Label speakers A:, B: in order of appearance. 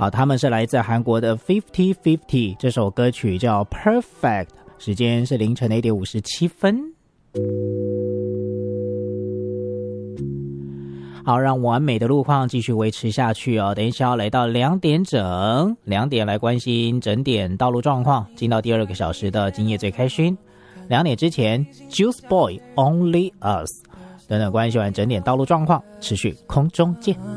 A: 好，他们是来自韩国的 5050， 这首歌曲叫 Perfect， 时间是凌晨的1点57分。好，让完美的路况继续维持下去哦。等一下要来到2点整，2点来关心整点道路状况，进到第2个小时的今夜最开心。2点之前 Juice Boy Only Us 等等关系完整点道路状况，持续空中见。